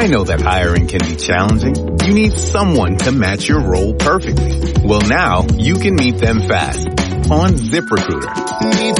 I know that hiring can be challenging. You need someone to match your role perfectly. Well, now you can meet them fast on ZipRecruiter. Meet